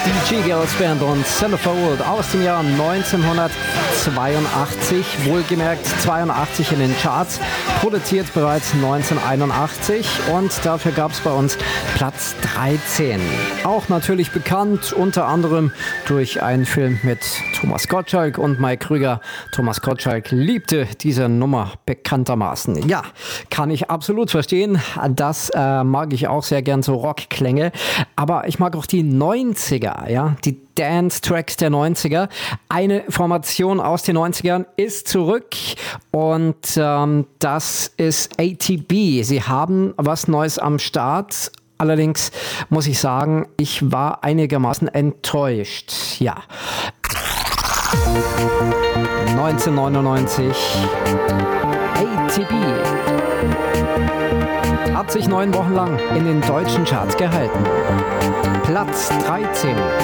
Die G-Girls Band und Centerfold aus dem Jahr 1982, wohlgemerkt 82 in den Charts, produziert bereits 1981 und dafür gab es bei uns Platz 13. Auch natürlich bekannt, unter anderem durch einen Film mit Thomas Gottschalk und Mike Krüger. Thomas Gottschalk liebte diese Nummer bekanntermaßen. Ja, kann ich absolut verstehen. Das mag ich auch sehr gern, so Rockklänge. Aber ich mag auch die 90er, ja, die Dance-Tracks der 90er. Eine Formation aus den 90ern ist zurück und das ist ATB. Sie haben was Neues am Start. Allerdings muss ich sagen, ich war einigermaßen enttäuscht. Ja. 1999 ATB hat sich 9 Wochen lang in den deutschen Charts gehalten. Platz 13.